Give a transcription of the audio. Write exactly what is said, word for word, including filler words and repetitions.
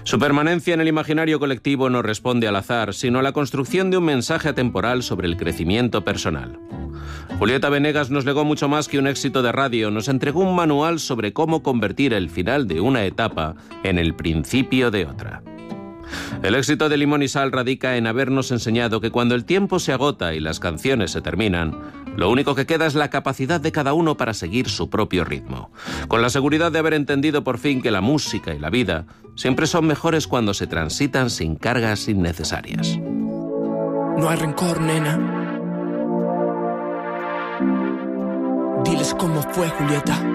Su permanencia en el imaginario colectivo no responde al azar, sino a la construcción de un mensaje atemporal sobre el crecimiento personal. Julieta Venegas nos legó mucho más que un éxito de radio, nos entregó un manual sobre cómo convertir el final de una etapa en el principio de otra. El éxito de Limón y Sal radica en habernos enseñado que cuando el tiempo se agota y las canciones se terminan, lo único que queda es la capacidad de cada uno para seguir su propio ritmo, con la seguridad de haber entendido por fin que la música y la vida siempre son mejores cuando se transitan sin cargas innecesarias. No hay rencor, nena. Diles cómo fue, Julieta.